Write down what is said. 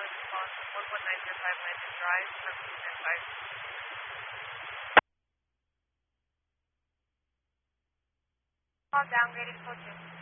response 11905 Landon Drive, service 5. Call downgraded code 2.